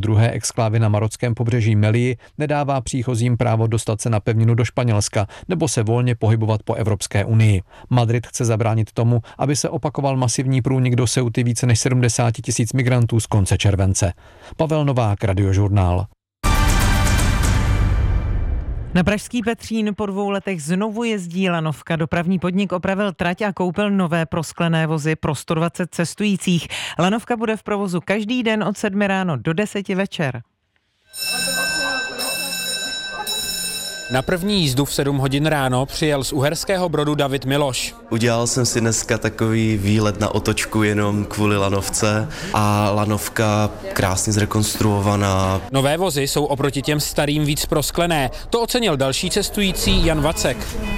druhé exklávy na marockém pobřeží Melii nedává příchozím právo dostat se na pevninu do Španělska nebo se volně pohybovat po Evropské unii. Madrid chce zabránit tomu, aby se opakoval masivní průnik do Ceuty více než 70 000 migrantů z konce července. Pavel Novák, Radiožurnál. Na pražský Petřín po 2 letech znovu jezdí lanovka. Dopravní podnik opravil trať a koupil nové prosklené vozy pro 120 cestujících. Lanovka bude v provozu každý den od 7 ráno do 10 večer. Na první jízdu v 7 hodin ráno přijel z Uherského Brodu David Miloš. Udělal jsem si dneska takový výlet na otočku jenom kvůli lanovce a lanovka krásně zrekonstruovaná. Nové vozy jsou oproti těm starým víc prosklené. To ocenil další cestující Jan Vacek.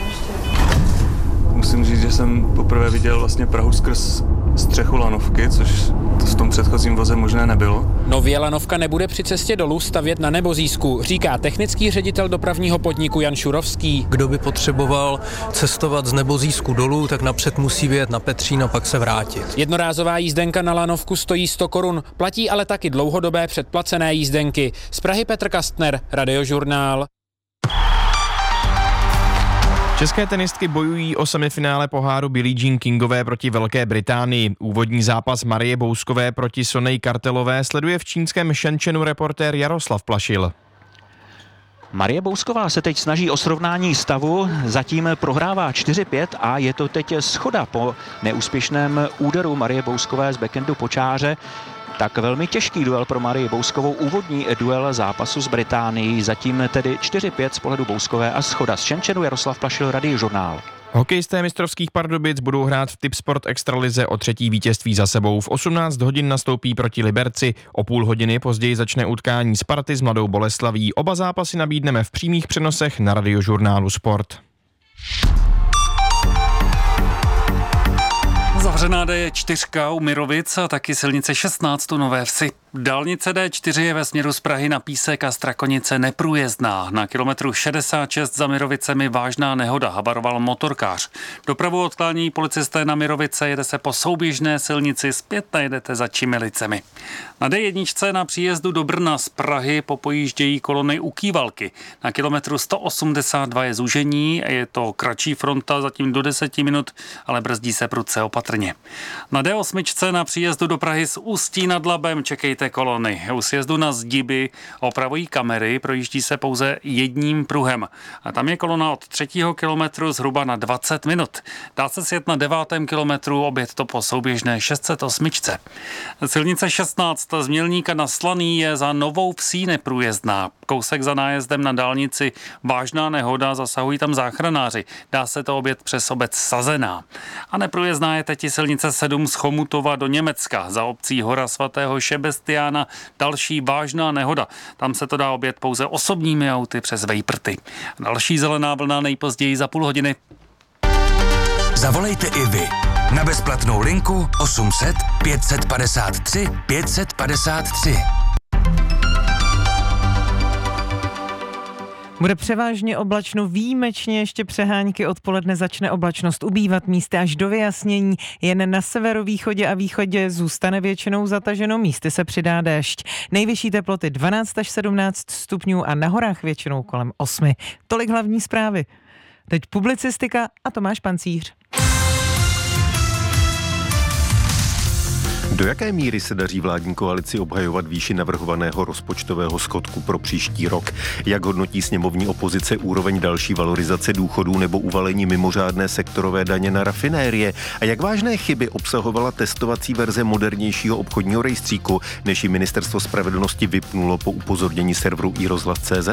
Musím říct, že jsem poprvé viděl vlastně Prahu skrz střechu lanovky, což to v tom předchozím voze možné nebylo. Nově lanovka nebude při cestě dolů stavět na Nebozísku, říká technický ředitel dopravního podniku Jan Šurovský. Kdo by potřeboval cestovat z Nebozísku dolů, tak napřed musí vyjet na Petřín a pak se vrátit. Jednorázová jízdenka na lanovku stojí 100 korun, platí ale taky dlouhodobé předplacené jízdenky. Z Prahy Petr Kastner, Radiožurnál. České tenistky bojují o semifinále poháru Billie Jean Kingové proti Velké Británii. Úvodní zápas Marie Bouskové proti Sonej Kartelové sleduje v čínském Shenzhenu reportér Jaroslav Plašil. Marie Bousková se teď snaží o srovnání stavu, zatím prohrává 4-5 a je to teď shoda po neúspěšném úderu Marie Bouskové z backhandu po čáře. Tak velmi těžký duel pro Marii Bouskovou, úvodní duel zápasu s Británií, zatím tedy 4-5 z pohledu Bouskové a shoda z Shenzhenu. Jaroslav Plašil, Radiožurnál. Hokejisté Mistrovských Pardubic budou hrát v Tipsport Extralize o 3. vítězství za sebou. V 18 hodin nastoupí proti Liberci. O půl hodiny později začne utkání Sparty s Mladou Boleslaví. Oba zápasy nabídneme v přímých přenosech na Radiožurnálu Sport. Zavřená D4 u Mirovic a taky silnice 16 u Nové Vsi. Dálnice D4 je ve směru z Prahy na Písek a Strakonice neprůjezdná. Na kilometru 66 za Mirovicemi vážná nehoda, habaroval motorkář. Dopravu odklání policisté na Mirovice, jede se po souběžné silnici, zpět najedete za Čimilicemi. Na D1 na příjezdu do Brna z Prahy popojíždějí kolony u Kývalky. Na kilometru 182 je zúžení, je to kratší fronta, zatím do 10 minut, ale brzdí se prudce opatrně. Na D8 na příjezdu do Prahy z Ústí nad Labem čekejte kolony. U sjezdu na Zdiby opravují kamery, projíždí se pouze jedním pruhem. A tam je kolona od 3. kilometru zhruba na 20 minut. Dá se sjet na 9. kilometru, objet to po souběžné 608. Silnice 16 z Mělníka na Slaný je za Novou Vsí neprůjezdná. Kousek za nájezdem na dálnici vážná nehoda, zasahují tam záchranáři. Dá se to objet přes obec Sazená. A neprůjezdná je teď silnice 7 z Chomutova do Německa. Za obcí Hora svatého Šebestiána další vážná nehoda. Tam se to dá objet pouze osobními auty přes Vejprty. Další zelená vlna nejpozději za půl hodiny. Zavolejte i vy na bezplatnou linku 800 553 553. Bude převážně oblačno, výjimečně ještě přehánky, odpoledne začne oblačnost ubývat, místy až do vyjasnění, jen na severovýchodě a východě zůstane většinou zataženo, místy se přidá déšť. Nejvyšší teploty 12 až 17 stupňů a na horách většinou kolem 8. Tolik hlavní zprávy. Teď publicistika a Tomáš Pancíř. Do jaké míry se daří vládní koalici obhajovat výši navrhovaného rozpočtového schodku pro příští rok? Jak hodnotí sněmovní opozice úroveň další valorizace důchodů nebo uvalení mimořádné sektorové daně na rafinérie? A jak vážné chyby obsahovala testovací verze modernějšího obchodního rejstříku, než ji Ministerstvo spravedlnosti vypnulo po upozornění serveru iRozhlas.cz?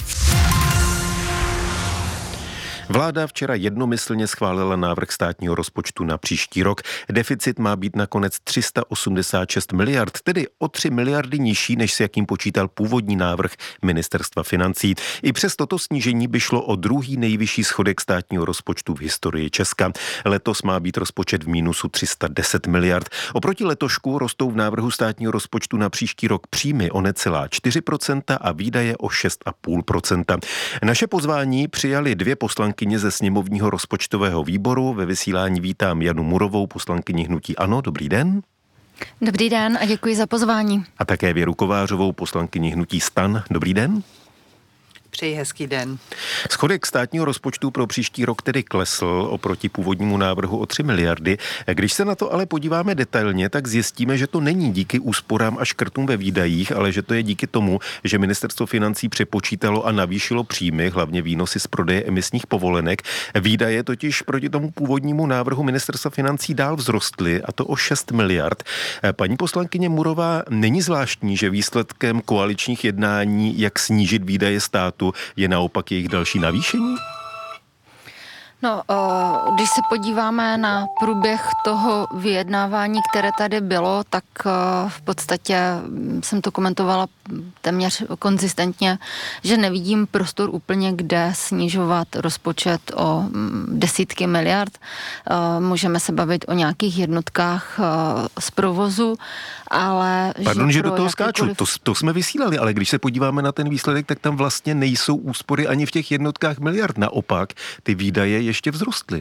Vláda včera jednomyslně schválila návrh státního rozpočtu na příští rok. Deficit má být nakonec 386 miliard, tedy o 3 miliardy nižší, než s jakým počítal původní návrh Ministerstva financí. I přes toto snížení by šlo o druhý nejvyšší schodek státního rozpočtu v historii Česka. Letos má být rozpočet v mínusu 310 miliard. Oproti letošku rostou v návrhu státního rozpočtu na příští rok příjmy o necelá 4% a výdaje o 6,5%. Naše pozvání přijali 2 poslankyně ze sněmovního rozpočtového výboru. Ve vysílání vítám Janu Murovou, poslankyni hnutí ANO. Dobrý den. Dobrý den a děkuji za pozvání. A také Věru Kovářovou, poslankyni hnutí STAN. Dobrý den. Přeji hezký den. Schodek státního rozpočtu pro příští rok tedy klesl oproti původnímu návrhu o 3 miliardy. Když se na to ale podíváme detailně, tak zjistíme, že to není díky úsporám a škrtům ve výdajích, ale že to je díky tomu, že ministerstvo financí přepočítalo a navýšilo příjmy, hlavně výnosy z prodeje emisních povolenek. Výdaje totiž proti tomu původnímu návrhu ministerstva financí dál vzrostly, a to o 6 miliard. Paní poslankyně Murová, není zvláštní, že výsledkem koaličních jednání, jak snížit výdaje státu, je naopak jejich další navýšení? No, když se podíváme na průběh toho vyjednávání, které tady bylo, tak v podstatě jsem to komentovala téměř konzistentně, že nevidím prostor úplně, kde snižovat rozpočet o desítky miliard. Můžeme se bavit o nějakých jednotkách z provozu, ale... Pardon, že do toho skáču, to jsme vysílali, ale když se podíváme na ten výsledek, tak tam vlastně nejsou úspory ani v těch jednotkách miliard. Naopak, ty výdaje ještě vzrostly.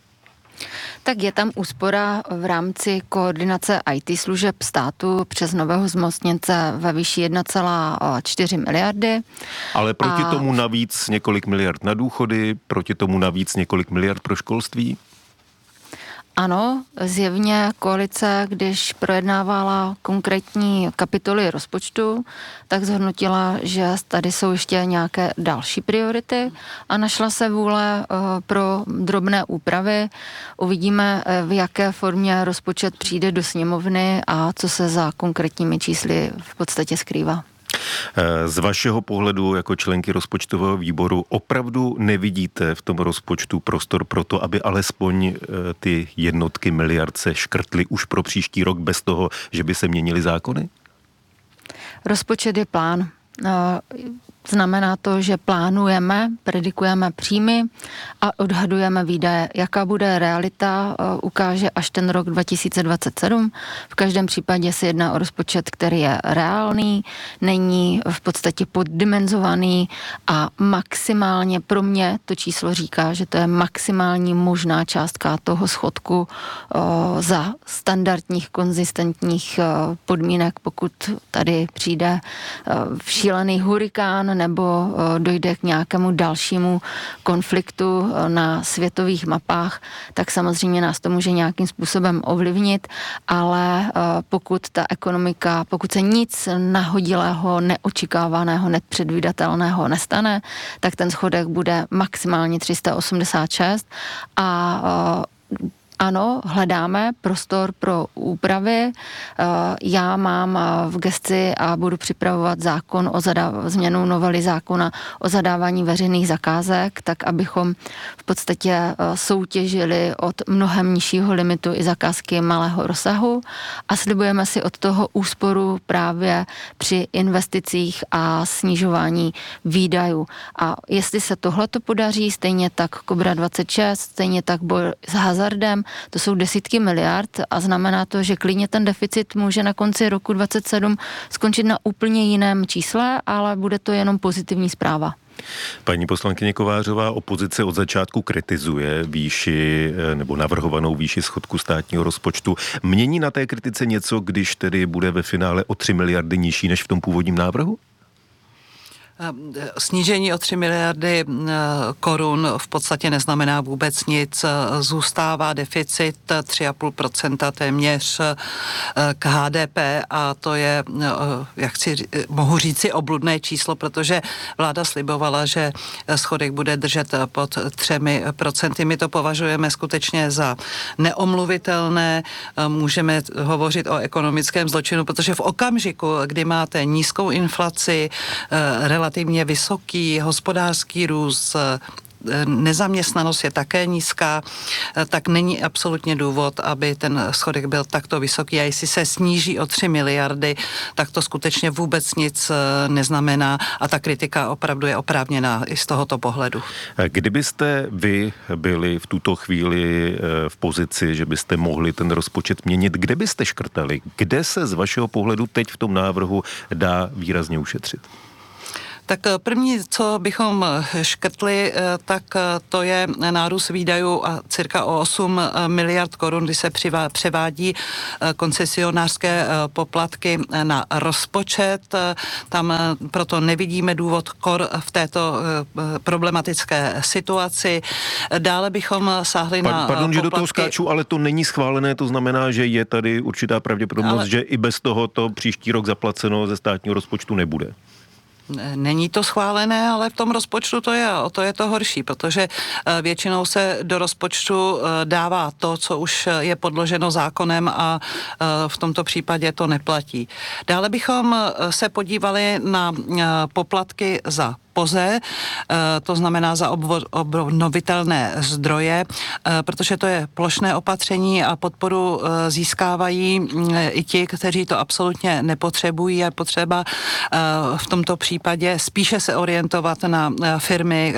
Tak je tam úspora v rámci koordinace IT služeb státu přes nového zmocněnce ve výši 1,4 miliardy. Ale proti tomu navíc několik miliard na důchody, proti tomu navíc několik miliard pro školství? Ano, zjevně koalice, když projednávala konkrétní kapitoly rozpočtu, tak zhodnotila, že tady jsou ještě nějaké další priority a našla se vůle pro drobné úpravy. Uvidíme, v jaké formě rozpočet přijde do sněmovny a co se za konkrétními čísly v podstatě skrývá. Z vašeho pohledu jako členky rozpočtového výboru opravdu nevidíte v tom rozpočtu prostor pro to, aby alespoň ty jednotky miliard se škrtly už pro příští rok bez toho, že by se měnily zákony? Rozpočet je plán. Znamená to, že plánujeme, predikujeme příjmy a odhadujeme výdaje. Jaká bude realita, ukáže až ten rok 2027. V každém případě se jedná o rozpočet, který je reálný, není v podstatě poddimenzovaný a maximálně pro mě to číslo říká, že to je maximální možná částka toho schodku za standardních, konzistentních podmínek, pokud tady přijde šílený hurikán nebo dojde k nějakému dalšímu konfliktu na světových mapách, tak samozřejmě nás to může nějakým způsobem ovlivnit, ale pokud ta ekonomika, pokud se nic nahodilého, neočekávaného, nepředvídatelného nestane, tak ten schodek bude maximálně 386 a ano, hledáme prostor pro úpravy. Já mám v gesci a budu připravovat zákon o změnu novely zákona o zadávání veřejných zakázek, tak abychom v podstatě soutěžili od mnohem nižšího limitu i zakázky malého rozsahu a slibujeme si od toho úsporu právě při investicích a snižování výdajů. A jestli se tohleto podaří, stejně tak Kobra 26, stejně tak boj s hazardem, to jsou desítky miliard a znamená to, že klidně ten deficit může na konci roku 2027 skončit na úplně jiném čísle, ale bude to jenom pozitivní zpráva. Paní poslankyně Kovářová, opozice od začátku kritizuje výši nebo navrhovanou výši schodku státního rozpočtu. Mění na té kritice něco, když tedy bude ve finále o 3 miliardy nižší než v tom původním návrhu? Snížení o 3 miliardy korun v podstatě neznamená vůbec nic. Zůstává deficit 3,5% téměř k HDP a to je, mohu říci, obludné číslo, protože vláda slibovala, že schodek bude držet pod 3%. My to považujeme skutečně za neomluvitelné. Můžeme hovořit o ekonomickém zločinu, protože v okamžiku, kdy máte nízkou inflaci, relativně vysoký hospodářský růst, nezaměstnanost je také nízká, tak není absolutně důvod, aby ten schodek byl takto vysoký a jestli se sníží o 3 miliardy, tak to skutečně vůbec nic neznamená a ta kritika opravdu je oprávněná i z tohoto pohledu. Kdybyste vy byli v tuto chvíli v pozici, že byste mohli ten rozpočet měnit, kde byste škrtali? Kde se z vašeho pohledu teď v tom návrhu dá výrazně ušetřit? Tak první, co bychom škrtli, tak to je nárůst výdajů a cirka o 8 miliard korun, kdy se převádí koncesionářské poplatky na rozpočet. Tam proto nevidíme důvod v této problematické situaci. Dále bychom sáhli na Pardon, že poplatky. do toho skáču, ale to není schválené, to znamená, že je tady určitá pravděpodobnost, že i bez toho to příští rok zaplaceno ze státního rozpočtu nebude. Není to schválené, ale v tom rozpočtu to je to horší, protože většinou se do rozpočtu dává to, co už je podloženo zákonem a v tomto případě to neplatí. Dále bychom se podívali na poplatky za POZE, to znamená za obnovitelné zdroje, protože to je plošné opatření a podporu získávají i ti, kteří to absolutně nepotřebují. Je potřeba v tomto případě spíše se orientovat na firmy,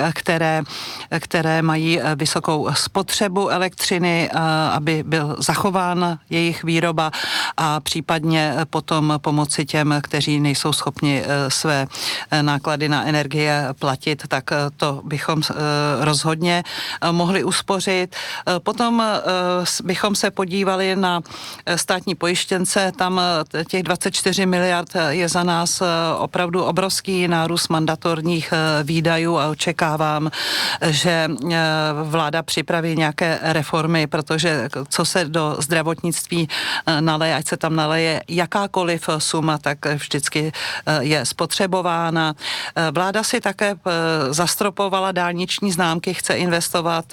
které mají vysokou spotřebu elektřiny, aby byl zachován jejich výroba a případně potom pomoci těm, kteří nejsou schopni své náklady na energie platit, tak to bychom rozhodně mohli uspořit. Potom bychom se podívali na státní pojištěnce, tam těch 24 miliard je za nás opravdu obrovský nárůst mandatorních výdajů a očekávám, že vláda připraví nějaké reformy, protože co se do zdravotnictví naleje, ať se tam naleje jakákoliv suma, tak vždycky je spotřebována. Vláda si také zastropovala dálniční známky, chce investovat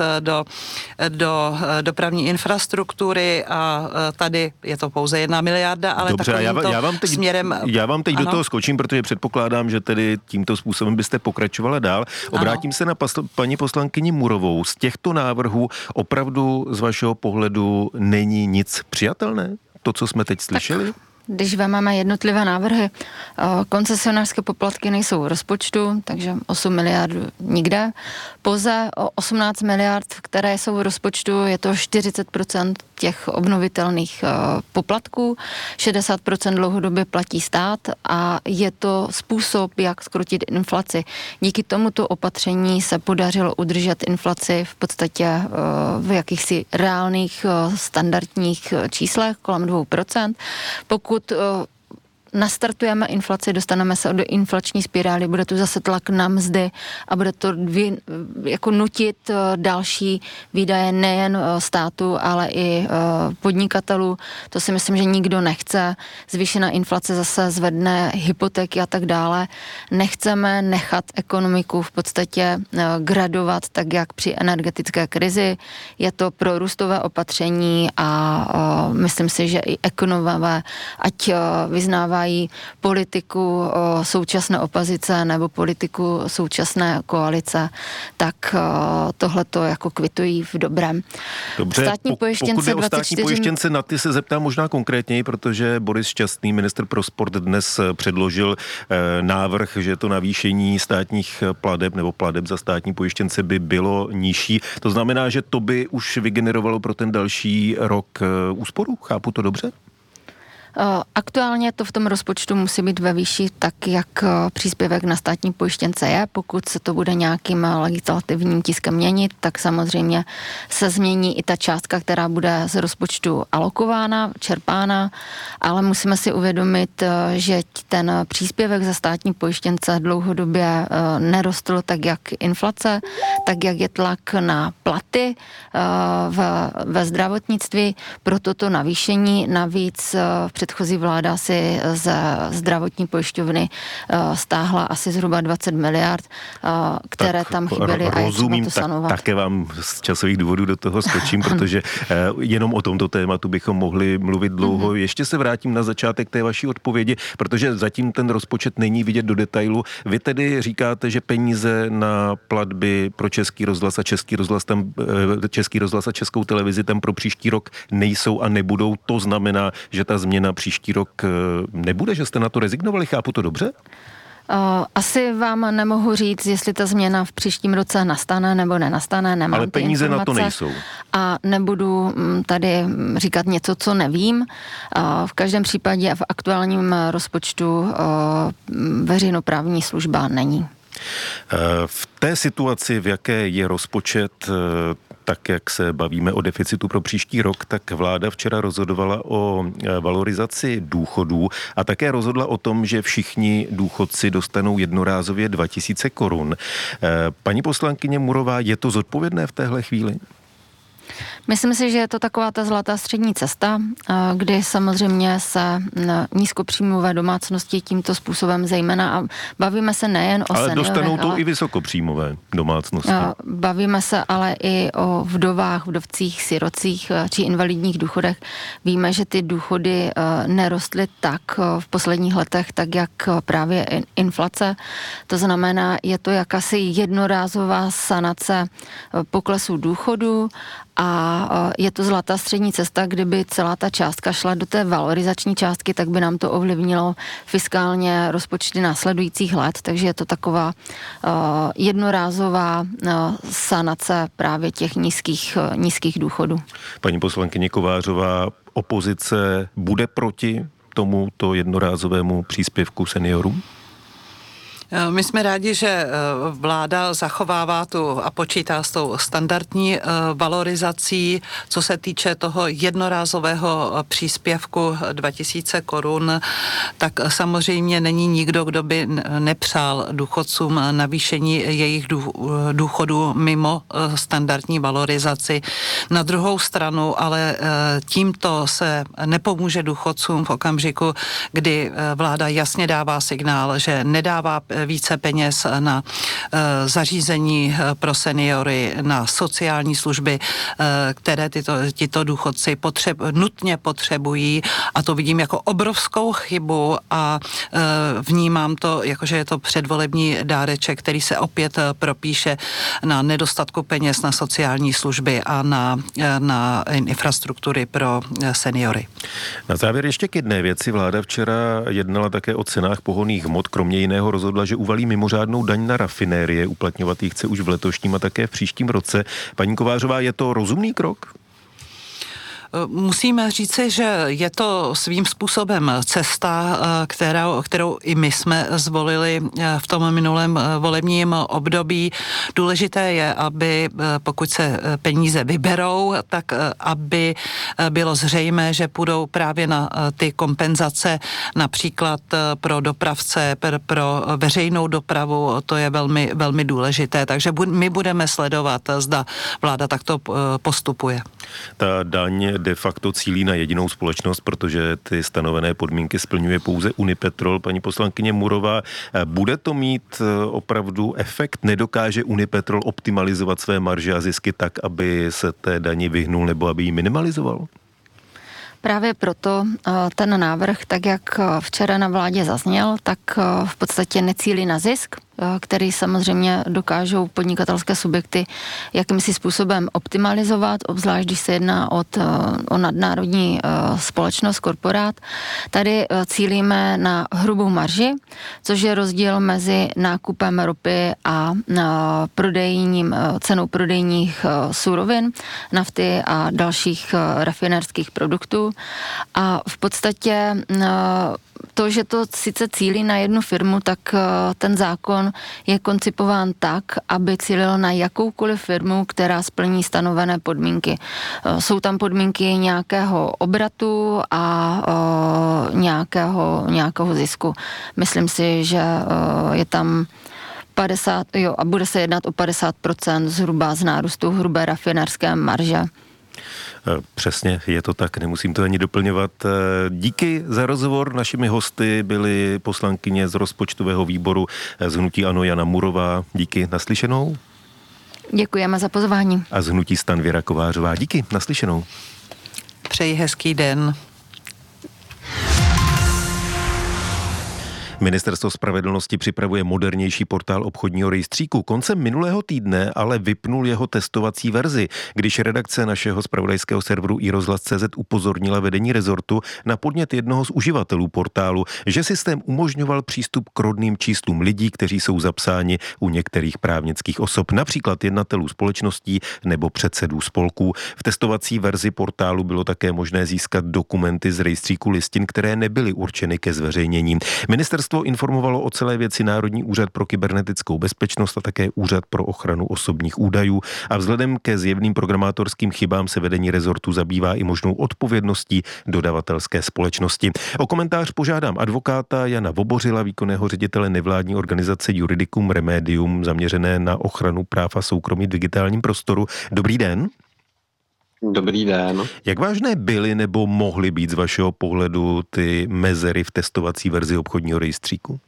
do dopravní infrastruktury a tady je to pouze 1 miliarda, ale dobře, směrem... Já vám teď do toho skočím, protože předpokládám, že tedy tímto způsobem byste pokračovala dál. Obrátím se na paní poslankyni Murovou. Z těchto návrhů opravdu z vašeho pohledu není nic přijatelné? To, co jsme teď slyšeli? Když vezmeme jednotlivé návrhy, koncesionářské poplatky nejsou v rozpočtu, takže 8 miliard nikde. POZE o 18 miliard, které jsou v rozpočtu, je to 40% těch obnovitelných poplatků, 60% dlouhodobě platí stát a je to způsob, jak skrotit inflaci. Díky tomuto opatření se podařilo udržet inflaci v podstatě v jakýchsi reálných standardních číslech kolem 2%. Pokud nastartujeme inflaci, dostaneme se do inflační spirály, bude tu zase tlak na mzdy a bude to jako nutit další výdaje nejen státu, ale i podnikatelů. To si myslím, že nikdo nechce. Zvýšená inflace zase zvedne hypotéky a tak dále. Nechceme nechat ekonomiku v podstatě gradovat tak, jak při energetické krizi. Je to prorůstové opatření a myslím si, že i ekonomové, ať vyznávají politiku současné opozice nebo politiku současné koalice, tak tohleto jako kvitují v dobrém. Dobře, pokud jde o státní pojištěnce, na ty se zeptám možná konkrétněji, protože Boris Šťastný, ministr pro sport, dnes předložil návrh, že to navýšení státních plateb nebo plateb za státní pojištěnce by bylo nižší. To znamená, že to by už vygenerovalo pro ten další rok úsporu? Chápu to dobře? Aktuálně to v tom rozpočtu musí být ve výši tak, jak příspěvek na státní pojištěnce je. Pokud se to bude nějakým legislativním tiskem měnit, tak samozřejmě se změní i ta částka, která bude z rozpočtu alokována, čerpána, ale musíme si uvědomit, že ten příspěvek za státní pojištěnce dlouhodobě nerostl tak, jak inflace, tak, jak je tlak na platy ve zdravotnictví. Proto to navýšení navíc předchozí vláda si ze zdravotní pojišťovny stáhla asi zhruba 20 miliard, které tak tam chyběly a je třeba to sanovat. Také vám z časových důvodů do toho skočím, protože jenom o tomto tématu bychom mohli mluvit dlouho. Ještě se vrátím na začátek té vaší odpovědi, protože zatím ten rozpočet není vidět do detailu. Vy tedy říkáte, že peníze na platby pro Český rozhlas a Český rozhlas a Českou televizi tam pro příští rok nejsou a nebudou. To znamená, že ta změna příští rok nebude, že jste na to rezignovali, chápu to dobře? Asi vám nemohu říct, jestli ta změna v příštím roce nastane nebo nenastane, nemám ale peníze na to nejsou. A nebudu tady říkat něco, co nevím. V každém případě v aktuálním rozpočtu veřejnoprávní služba není. V té situaci, v jaké je rozpočet, tak jak se bavíme o deficitu pro příští rok, tak vláda včera rozhodovala o valorizaci důchodů a také rozhodla o tom, že všichni důchodci dostanou jednorázově 2000 korun. Paní poslankyně Murová, je to zodpovědné v téhle chvíli? Myslím si, že je to taková ta zlatá střední cesta, kdy samozřejmě se nízkopříjmové domácnosti tímto způsobem zejména, a bavíme se nejen o seniorech, ale dostanou to i vysokopříjmové domácnosti. Bavíme se ale i o vdovách, vdovcích, sirocích či invalidních důchodech. Víme, že ty důchody nerostly tak v posledních letech, tak jak právě inflace. To znamená, je to jakási jednorázová sanace poklesu důchodu a je to zlatá střední cesta. Kdyby celá ta částka šla do té valorizační částky, tak by nám to ovlivnilo fiskálně rozpočty následujících let, takže je to taková jednorázová sanace právě těch nízkých důchodů. Paní poslankyně Kovářová, opozice bude proti tomuto jednorázovému příspěvku seniorům? My jsme rádi, že vláda zachovává tu a počítá s tou standardní valorizací. Co se týče toho jednorázového příspěvku 2000 korun, tak samozřejmě není nikdo, kdo by nepřál důchodcům navýšení jejich důchodů mimo standardní valorizaci. Na druhou stranu, ale tímto se nepomůže důchodcům v okamžiku, kdy vláda jasně dává signál, že nedává více peněz na zařízení pro seniory, na sociální služby, které tyto důchodci nutně potřebují, a to vidím jako obrovskou chybu a vnímám to, jakože je to předvolební dáreček, který se opět propíše na nedostatku peněz na sociální služby a na infrastruktury pro seniory. Na závěr ještě k jedné věci. Vláda včera jednala také o cenách pohonných hmot, kromě jiného rozhodla, že uvalí mimořádnou daň na rafinérie, uplatňovat ji chce už v letošním a také v příštím roce. Paní Kovářová, je to rozumný krok? Musíme říci, že je to svým způsobem cesta, kterou i my jsme zvolili v tom minulém volebním období. Důležité je, aby pokud se peníze vyberou, tak aby bylo zřejmé, že půjdou právě na ty kompenzace, například pro dopravce, pro veřejnou dopravu, to je velmi, velmi důležité. Takže my budeme sledovat, zda vláda takto postupuje. Ta daň de facto cílí na jedinou společnost, protože ty stanovené podmínky splňuje pouze Unipetrol. Paní poslankyně Murová, bude to mít opravdu efekt? Nedokáže Unipetrol optimalizovat své marže a zisky tak, aby se té dani vyhnul nebo aby ji minimalizoval? Právě proto ten návrh, tak jak včera na vládě zazněl, tak v podstatě necílí na zisk, který samozřejmě dokážou podnikatelské subjekty jakýmsi způsobem optimalizovat, obzvlášť když se jedná o nadnárodní společnost, korporát. Tady cílíme na hrubou marži, což je rozdíl mezi nákupem ropy a cenou prodejních surovin, nafty a dalších rafinérských produktů. A v podstatě to, že to sice cílí na jednu firmu, tak ten zákon je koncipován tak, aby cílil na jakoukoliv firmu, která splní stanovené podmínky. Jsou tam podmínky nějakého obratu a nějakého zisku. Myslím si, že je tam 50, a bude se jednat o 50% zhruba z nárůstu hrubé rafinérské marže. Přesně, je to tak, nemusím to ani doplňovat. Díky za rozhovor. Našimi hosty byly poslankyně z rozpočtového výboru z hnutí ANO Jana Murová. Díky, naslyšenou. Děkujeme za pozvání. A z hnutí STAN Věra Kovářová. Díky, naslyšenou. Přeji hezký den. Ministerstvo spravedlnosti připravuje modernější portál obchodního rejstříku. Koncem minulého týdne ale vypnul jeho testovací verzi, když redakce našeho zpravodajského serveru iRozhlas.cz upozornila vedení rezortu na podnět jednoho z uživatelů portálu, že systém umožňoval přístup k rodným číslům lidí, kteří jsou zapsáni u některých právnických osob, například jednatelů společností nebo předsedů spolků. V testovací verzi portálu bylo také možné získat dokumenty z rejstříku listin, které nebyly určeny ke zveřejnění. Ministerstvo informovalo o celé věci Národní úřad pro kybernetickou bezpečnost a také Úřad pro ochranu osobních údajů a vzhledem ke zjevným programátorským chybám se vedení rezortu zabývá i možnou odpovědností dodavatelské společnosti. O komentář požádám advokáta Jana Vobořila, výkonného ředitele nevládní organizace Juridicum Remedium, zaměřené na ochranu práv a soukromí v digitálním prostoru. Dobrý den. Dobrý den. Jak vážné byly nebo mohly být z vašeho pohledu ty mezery v testovací verzi obchodního rejstříku?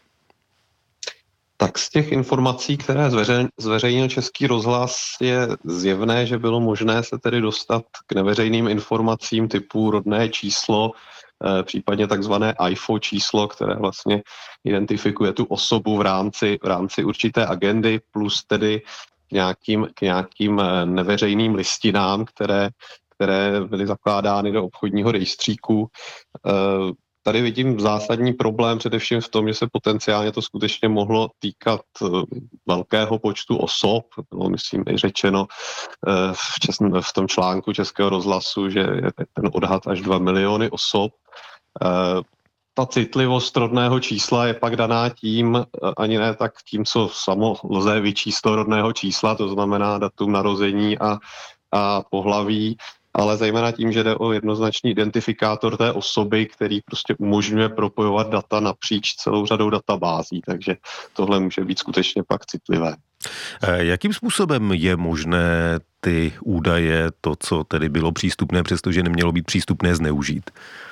Tak z těch informací, které zveřejnil Český rozhlas, je zjevné, že bylo možné se tedy dostat k neveřejným informacím typu rodné číslo, případně takzvané IFO číslo, které vlastně identifikuje tu osobu v rámci určité agendy, plus tedy k nějakým neveřejným listinám, které byly zakládány do obchodního rejstříku. Tady vidím zásadní problém především v tom, že se potenciálně to skutečně mohlo týkat velkého počtu osob. Bylo, myslím, řečeno v tom článku Českého rozhlasu, že je ten odhad až 2 miliony osob. Ta citlivost rodného čísla je pak daná tím, ani ne tak tím, co samo lze vyčíst rodného čísla, to znamená datum narození a pohlaví, ale zejména tím, že jde o jednoznačný identifikátor té osoby, který prostě umožňuje propojovat data napříč celou řadou databází, takže tohle může být skutečně pak citlivé. Jakým způsobem je možné ty údaje, to, co tedy bylo přístupné, přestože nemělo být přístupné, zneužít?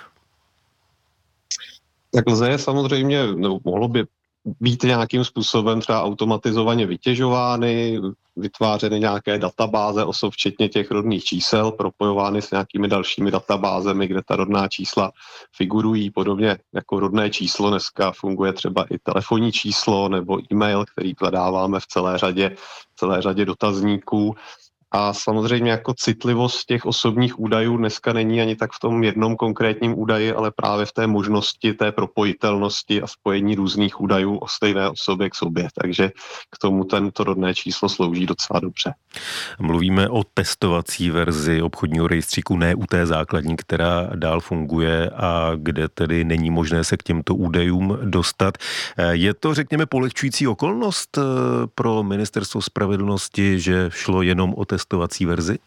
Tak lze je samozřejmě, nebo mohlo by být nějakým způsobem třeba automatizovaně vytěžovány, vytvářeny nějaké databáze osob, včetně těch rodných čísel, propojovány s nějakými dalšími databázemi, kde ta rodná čísla figurují. Podobně jako rodné číslo dneska funguje třeba i telefonní číslo nebo e-mail, který zadáváme v celé řadě dotazníků. A samozřejmě jako citlivost těch osobních údajů dneska není ani tak v tom jednom konkrétním údaji, ale právě v té možnosti té propojitelnosti a spojení různých údajů o stejné osobě k sobě. Takže k tomu tento rodné číslo slouží docela dobře. Mluvíme o testovací verzi obchodního rejstříku, ne u té základní, která dál funguje a kde tedy není možné se k těmto údajům dostat. Je to, řekněme, polehčující okolnost pro Ministerstvo spravedlnosti, že šlo jenom o testovací verzi?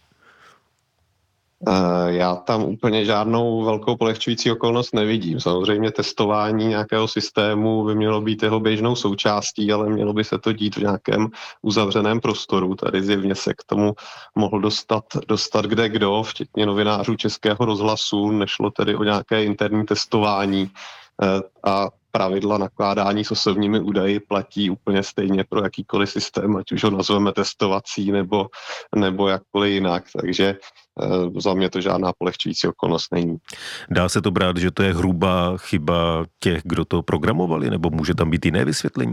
Já tam úplně žádnou velkou polehčující okolnost nevidím. Samozřejmě testování nějakého systému by mělo být jeho běžnou součástí, ale mělo by se to dít v nějakém uzavřeném prostoru. Tady zjevně se k tomu mohl dostat kdo, včetně novinářů Českého rozhlasu. Nešlo tedy o nějaké interní testování a pravidla nakládání s osobními údaji platí úplně stejně pro jakýkoliv systém, ať už ho nazveme testovací nebo jakkoliv jinak, takže za mě to žádná polehčující okolnost není. Dá se to brát, že to je hrubá chyba těch, kdo to programovali, nebo může tam být jiné vysvětlení?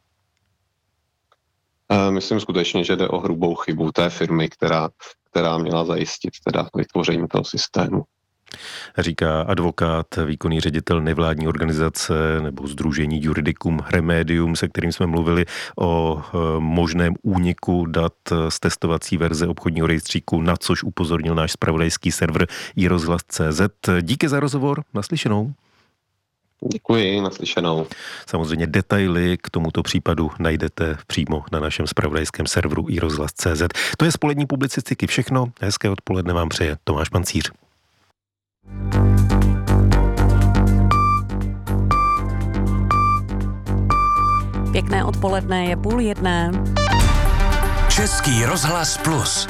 Myslím skutečně, že jde o hrubou chybu té firmy, která měla zajistit teda vytvoření toho systému. Říká advokát, výkonný ředitel nevládní organizace nebo sdružení Juridicum Remedium, se kterým jsme mluvili o možném úniku dat z testovací verze obchodního rejstříku, na což upozornil náš zpravodajský server iRozhlas.cz. Díky za rozhovor, naslyšenou. Děkuji, naslyšenou. Samozřejmě detaily k tomuto případu najdete přímo na našem zpravodajském serveru iRozhlas.cz. To je z polední publicistiky všechno. Hezké odpoledne vám přeje Tomáš Pancíř. Pěkné odpoledne, je 12:30. Český rozhlas Plus.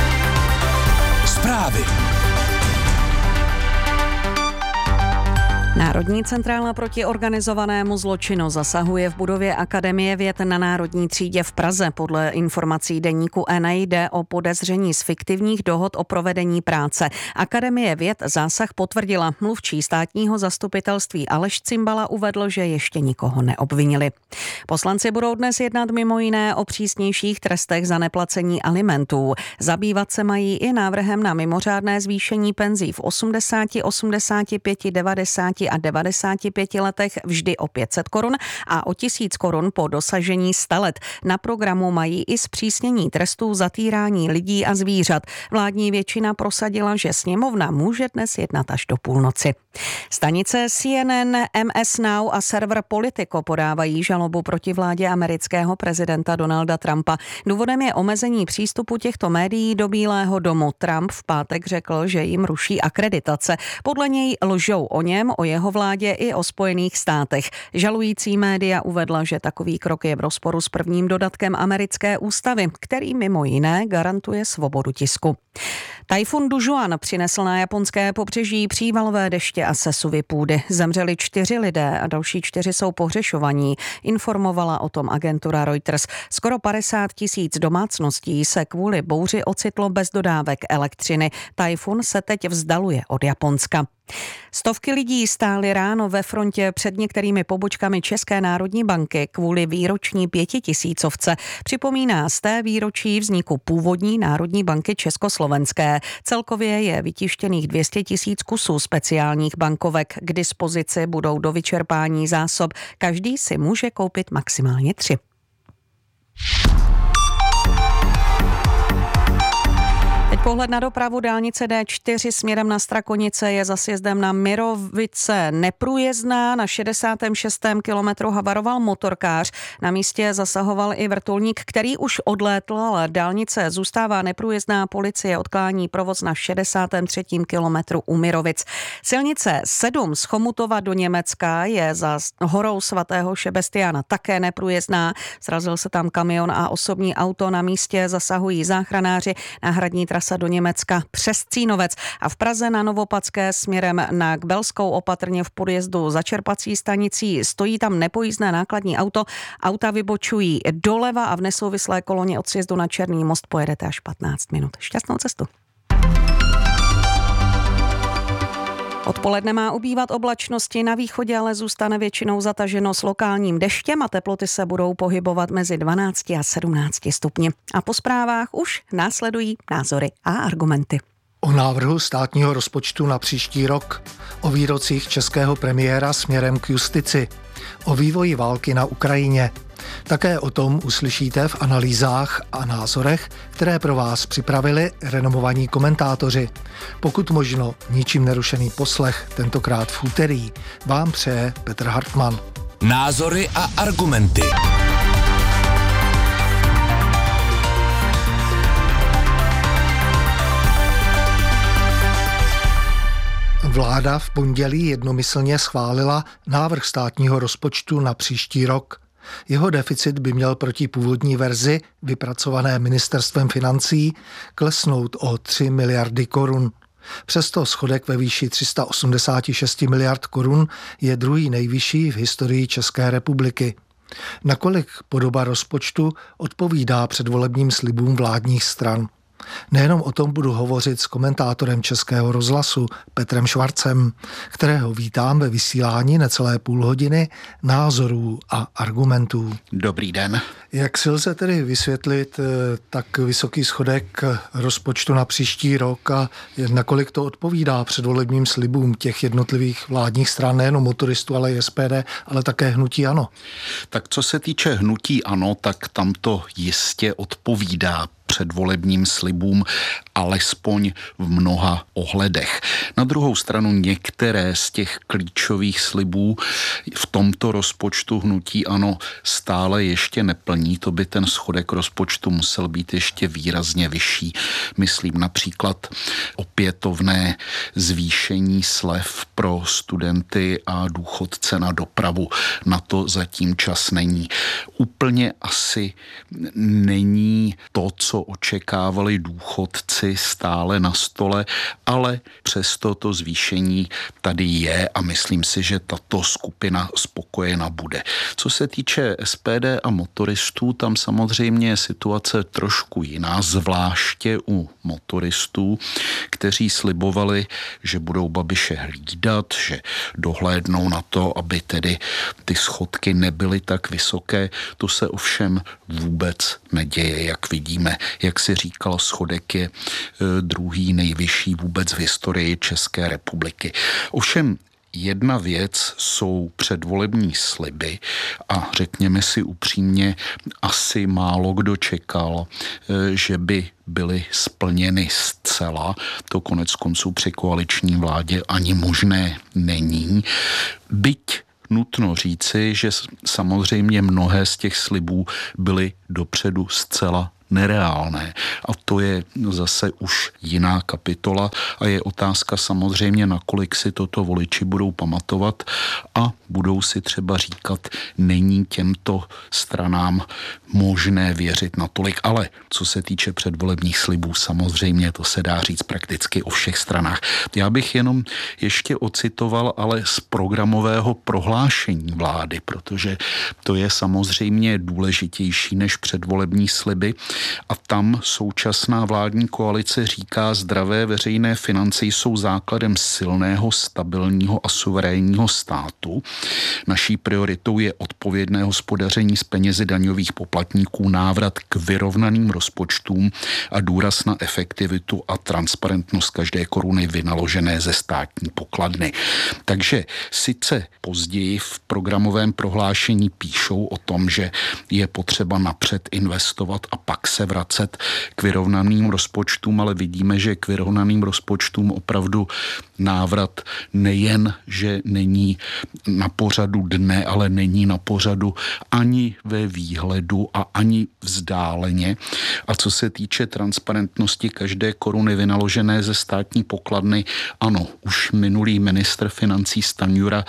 Zprávy. Národní centrála proti organizovanému zločinu zasahuje v budově Akademie věd na Národní třídě v Praze. Podle informací deníku N jde o podezření z fiktivních dohod o provedení práce. Akademie věd zásah potvrdila. Mluvčí státního zastupitelství Aleš Cimbala uvedl, že ještě nikoho neobvinili. Poslanci budou dnes jednat mimo jiné o přísnějších trestech za neplacení alimentů. Zabývat se mají i návrhem na mimořádné zvýšení penzí v 80, 85, 90 a 95 letech vždy o 500 korun a o 1000 korun po dosažení 100 let. Na programu mají i zpřísnění trestů za týrání lidí a zvířat. Vládní většina prosadila, že sněmovna může dnes jednat až do půlnoci. Stanice CNN, MS Now a server Politico podávají žalobu proti vládě amerického prezidenta Donalda Trumpa. Důvodem je omezení přístupu těchto médií do Bílého domu. Trump v pátek řekl, že jim ruší akreditace. Podle něj lžou o něm, o jeho vládě i o Spojených státech. Žalující média uvedla, že takový krok je v rozporu s prvním dodatkem americké ústavy, který mimo jiné garantuje svobodu tisku. Tajfun Dujuan přinesl na japonské pobřeží přívalové deště a sesuvy půdy. Zemřeli 4 lidé a další 4 jsou pohřešovaní, informovala o tom agentura Reuters. Skoro 50 000 domácností se kvůli bouři ocitlo bez dodávek elektřiny. Tajfun se teď vzdaluje od Japonska. Stovky lidí stály ráno ve frontě před některými pobočkami České národní banky kvůli výroční 5000ovce. Připomíná 100. výročí vzniku původní Národní banky československé. Celkově je vytištěných 200 000 kusů speciálních bankovek. K dispozici budou do vyčerpání zásob. Každý si může koupit maximálně 3. Teď pohled na dopravu. Dálnice D4 směrem na Strakonice je za sjezdem na Mirovice neprůjezdná. Na 66. kilometru havaroval motorkář. Na místě zasahoval i vrtulník, který už odlétl, ale dálnice zůstává neprůjezdná. Policie odklání provoz na 63. kilometru u Mirovic. Silnice 7 z Chomutova do Německa je za horou svatého Šebestiána také neprůjezdná. Srazil se tam kamion a osobní auto. Na místě zasahují záchranáři. Náhradní trasa do Německa přes Cínovec a v Praze na Novopadské směrem na Kbelskou opatrně v podjezdu za čerpací stanicí stojí tam nepojízdné nákladní auto. Auta vybočují doleva a v nesouvislé koloně od sjezdu na Černý most pojedete až 15 minut. Šťastnou cestu. Odpoledne má ubývat oblačnosti, na východě ale zůstane většinou zataženo s lokálním deštěm a teploty se budou pohybovat mezi 12 a 17 stupni. A po zprávách už následují názory a argumenty. O návrhu státního rozpočtu na příští rok, o výrocích českého premiéra směrem k justici, o vývoji války na Ukrajině. Také o tom uslyšíte v analýzách a názorech, které pro vás připravili renomovaní komentátoři. Pokud možno ničím nerušený poslech, tentokrát v úterý, vám přeje Petr Hartmann. Názory a argumenty. Vláda v pondělí jednomyslně schválila návrh státního rozpočtu na příští rok. Jeho deficit by měl proti původní verzi, vypracované ministerstvem financí, klesnout o 3 miliardy korun. Přesto schodek ve výši 386 miliard korun je druhý nejvyšší v historii České republiky. Nakolik podoba rozpočtu odpovídá předvolebním slibům vládních stran? Nejenom o tom budu hovořit s komentátorem Českého rozhlasu Petrem Švarcem, kterého vítám ve vysílání necelé půl hodiny názorů a argumentů. Dobrý den. Jak si lze tedy vysvětlit tak vysoký schodek rozpočtu na příští rok a nakolik to odpovídá předvolebním slibům těch jednotlivých vládních stran, nejenom motoristů, ale i SPD, ale také hnutí ANO? Tak co se týče hnutí ANO, tak tam to jistě odpovídá předvolebním slibům, alespoň v mnoha ohledech. Na druhou stranu některé z těch klíčových slibů v tomto rozpočtu hnutí ANO stále ještě neplní. To by ten schodek rozpočtu musel být ještě výrazně vyšší. Myslím například opětovné zvýšení slev pro studenty a důchodce na dopravu. Na to zatím čas není. Úplně asi není to, co co očekávali důchodci, stále na stole, ale přesto to zvýšení tady je a myslím si, že tato skupina spokojena bude. Co se týče SPD a motoristů, tam samozřejmě je situace trošku jiná, zvláště u motoristů, kteří slibovali, že budou Babiše hlídat, že dohlédnou na to, aby tedy ty schodky nebyly tak vysoké. To se ovšem vůbec neděje, jak vidíme. Jak si říkal, schodek je druhý nejvyšší vůbec v historii České republiky. Ovšem jedna věc jsou předvolební sliby a řekněme si upřímně, asi málo kdo čekal, že by byly splněny zcela. To konec konců při koaliční vládě ani možné není. Byť nutno říci, že samozřejmě mnohé z těch slibů byly dopředu zcela nereálné. A to je zase už jiná kapitola a je otázka samozřejmě, nakolik si toto voliči budou pamatovat a budou si třeba říkat, není těmto stranám možné věřit natolik. Ale co se týče předvolebních slibů, samozřejmě to se dá říct prakticky o všech stranách. Já bych jenom ještě ocitoval ale z programového prohlášení vlády, protože to je samozřejmě důležitější než předvolební sliby. A tam současná vládní koalice říká, zdravé veřejné finance jsou základem silného, stabilního a suverénního státu. Naší prioritou je odpovědné hospodaření s penězi daňových poplatníků, návrat k vyrovnaným rozpočtům a důraz na efektivitu a transparentnost každé koruny vynaložené ze státní pokladny. Takže sice později v programovém prohlášení píšou o tom, že je potřeba napřed investovat a pak se vracet k vyrovnaným rozpočtům, ale vidíme, že k vyrovnaným rozpočtům opravdu návrat nejen, že není na pořadu dne, ale není na pořadu ani ve výhledu a ani vzdáleně. A co se týče transparentnosti každé koruny vynaložené ze státní pokladny, ano, už minulý ministr financí Stanjura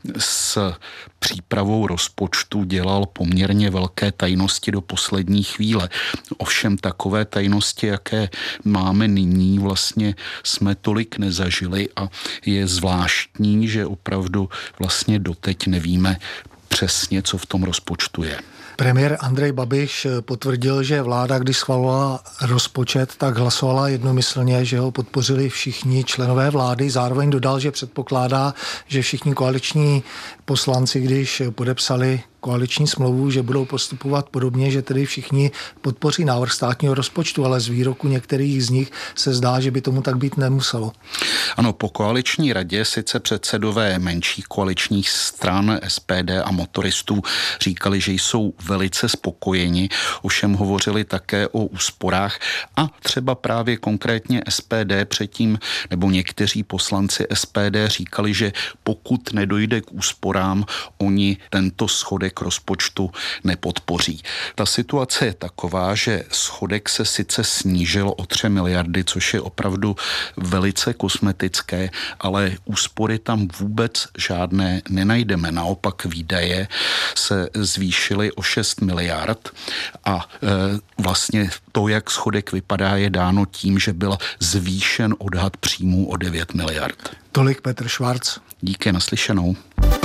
s přípravou rozpočtu dělal poměrně velké tajnosti do poslední chvíle. Ovšem takové tajnosti, jaké máme nyní, vlastně jsme tolik nezažili a je zvláštní, že opravdu vlastně doteď nevíme přesně, co v tom rozpočtu je. Premiér Andrej Babiš potvrdil, že vláda, když schvalovala rozpočet, tak hlasovala jednomyslně, že ho podpořili všichni členové vlády. Zároveň dodal, že předpokládá, že všichni koaliční poslanci, když podepsali koaliční smlouvu, že budou postupovat podobně, že tedy všichni podpoří návrh státního rozpočtu, ale z výroku některých z nich se zdá, že by tomu tak být nemuselo. Ano, po koaliční radě sice předsedové menších koaličních stran SPD a motoristů říkali, že jsou velice spokojeni, ovšem hovořili také o úsporách a třeba právě konkrétně SPD předtím, nebo někteří poslanci SPD říkali, že pokud nedojde k úsporám, oni tento schodek rozpočtu nepodpoří. Ta situace je taková, že schodek se sice snížil o 3 miliardy, což je opravdu velice kosmetické, ale úspory tam vůbec žádné nenajdeme. Naopak výdaje se zvýšily o 6 miliard a vlastně to, jak schodek vypadá, je dáno tím, že byl zvýšen odhad příjmů o 9 miliard. Tolik Petr Švarc. Díky, naslyšenou.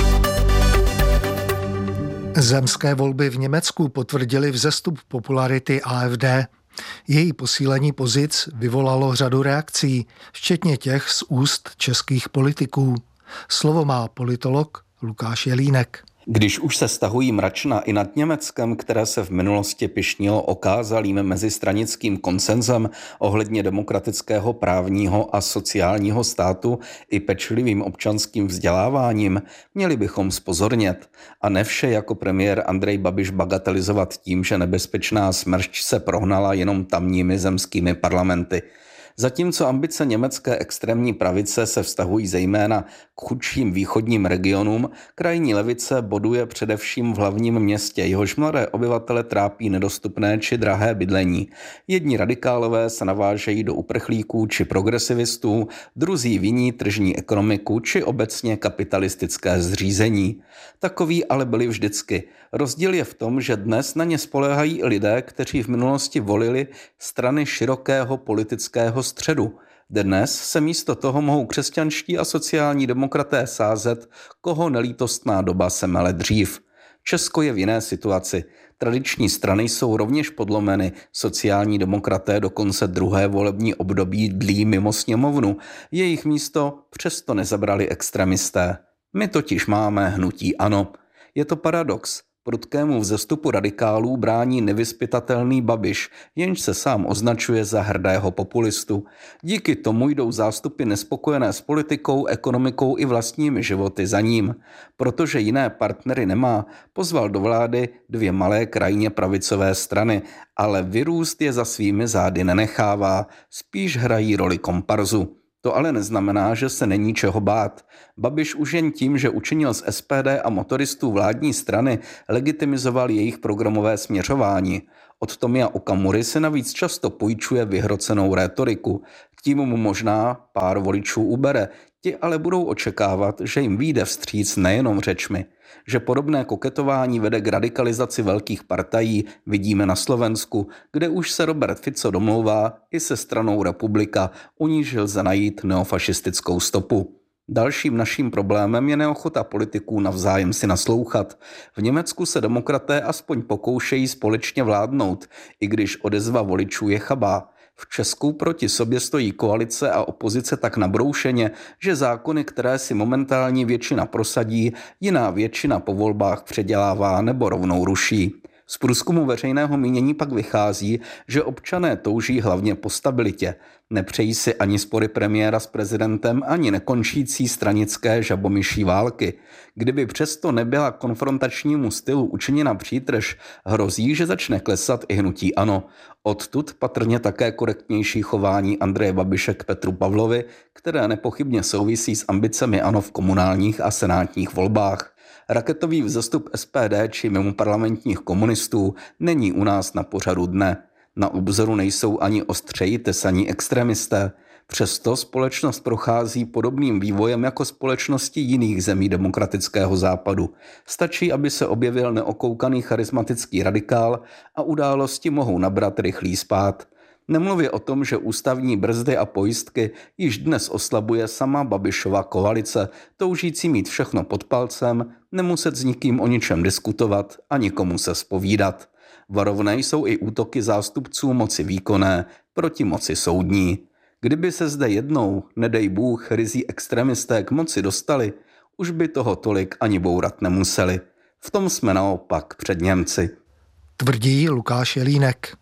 Zemské volby v Německu potvrdily vzestup popularity AfD. Její posílení pozic vyvolalo řadu reakcí, včetně těch z úst českých politiků. Slovo má politolog Lukáš Jelínek. Když už se stahují mračna i nad Německem, které se v minulosti pyšnilo okázalým mezistranickým konsenzem ohledně demokratického, právního a sociálního státu i pečlivým občanským vzděláváním, měli bychom zpozornět a ne vše jako premiér Andrej Babiš bagatelizovat tím, že nebezpečná smršť se prohnala jenom tamními zemskými parlamenty. Zatímco ambice německé extrémní pravice se vztahují zejména k chudším východním regionům, krajní levice boduje především v hlavním městě, jehož mladé obyvatele trápí nedostupné či drahé bydlení. Jedni radikálové se navážejí do uprchlíků či progresivistů, druzí viní tržní ekonomiku či obecně kapitalistické zřízení. Takoví ale byli vždycky. Rozdíl je v tom, že dnes na ně spoléhají i lidé, kteří v minulosti volili strany širokého politického středu. Dnes se místo toho mohou křesťanští a sociální demokraté sázet, koho nelítostná doba se mele dřív. Česko je v jiné situaci. Tradiční strany jsou rovněž podlomeny, sociální demokraté dokonce druhé volební období dlí mimo sněmovnu. Jejich místo přesto nezabrali extremisté. My totiž máme hnutí ANO. Je to paradox. Prudkému vzestupu radikálů brání nevyzpytatelný Babiš, jenž se sám označuje za hrdého populistu. Díky tomu jdou zástupy nespokojené s politikou, ekonomikou i vlastními životy za ním. Protože jiné partnery nemá, pozval do vlády 2 malé krajně pravicové strany, ale vyrůst je za svými zády nenechává, spíš hrají roli komparzu. To ale neznamená, že se není čeho bát. Babiš už jen tím, že učinil z SPD a motoristů vládní strany, legitimizoval jejich programové směřování. Od Tomia Okamury se navíc často půjčuje vyhrocenou rétoriku. Tím mu možná pár voličů ubere, ti ale budou očekávat, že jim vyjde vstříc nejenom řečmi. Že podobné koketování vede k radikalizaci velkých partají, vidíme na Slovensku, kde už se Robert Fico domlouvá i se stranou Republika, u níž lze najít neofašistickou stopu. Dalším naším problémem je neochota politiků navzájem si naslouchat. V Německu se demokraté aspoň pokoušejí společně vládnout, i když odezva voličů je chabá. V Česku proti sobě stojí koalice a opozice tak nabroušeně, že zákony, které si momentální většina prosadí, jiná většina po volbách předělává nebo rovnou ruší. Z průzkumu veřejného mínění pak vychází, že občané touží hlavně po stabilitě. Nepřejí si ani spory premiéra s prezidentem, ani nekončící stranické žabomyší války. Kdyby přesto nebyla konfrontačnímu stylu učiněna přítrž, hrozí, že začne klesat i hnutí ANO. Odtud patrně také korektnější chování Andreje Babiše k Petru Pavlovi, které nepochybně souvisí s ambicemi ANO v komunálních a senátních volbách. Raketový vzestup SPD či mimoparlamentních komunistů není u nás na pořadu dne. Na obzoru nejsou ani ostřeji tesaní extremisté. Přesto společnost prochází podobným vývojem jako společnosti jiných zemí demokratického západu. Stačí, aby se objevil neokoukaný charismatický radikál a události mohou nabrat rychlý spád. Nemluvě o tom, že ústavní brzdy a pojistky již dnes oslabuje sama Babišova koalice, toužící mít všechno pod palcem, nemuset s nikým o ničem diskutovat a nikomu se zpovídat. Varovné jsou i útoky zástupců moci výkonné proti moci soudní. Kdyby se zde jednou, nedej Bůh, ryzí extremisté k moci dostali, už by toho tolik ani bourat nemuseli. V tom jsme naopak před Němci. Tvrdí Lukáš Jelínek.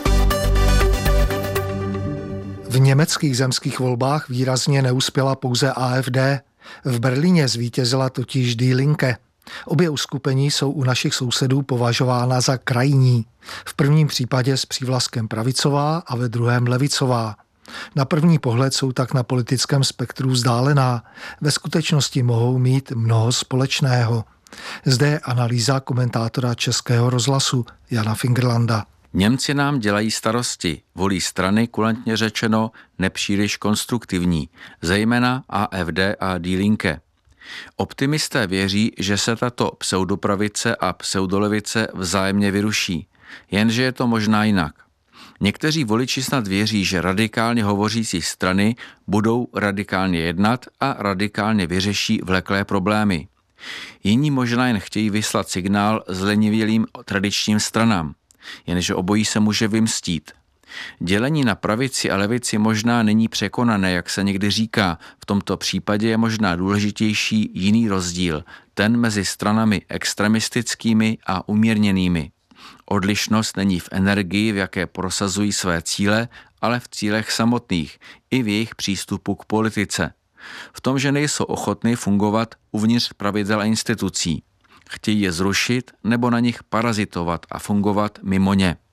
V německých zemských volbách výrazně neuspěla pouze AfD. V Berlíně zvítězila totiž Die Linke. Obě uskupení jsou u našich sousedů považována za krajní. V prvním případě s přívlastkem pravicová a ve druhém levicová. Na první pohled jsou tak na politickém spektru vzdálená. Ve skutečnosti mohou mít mnoho společného. Zde je analýza komentátora Českého rozhlasu Jana Fingerlanda. Němci nám dělají starosti, volí strany, kulantně řečeno, nepříliš konstruktivní, zejména AfD a Die Linke. Optimisté věří, že se tato pseudopravice a pseudolevice vzájemně vyruší, jenže je to možná jinak. Někteří voliči snad věří, že radikálně hovořící strany budou radikálně jednat a radikálně vyřeší vleklé problémy. Jiní možná jen chtějí vyslat signál zlenivělým tradičním stranám, jenže obojí se může vymstít. Dělení na pravici a levici možná není překonané, jak se někdy říká. V tomto případě je možná důležitější jiný rozdíl, ten mezi stranami extremistickými a umírněnými. Odlišnost není v energii, v jaké prosazují své cíle, ale v cílech samotných, i v jejich přístupu k politice. V tom, že nejsou ochotní fungovat uvnitř pravidel a institucí. Chtějí je zrušit nebo na nich parazitovat a fungovat mimo ně.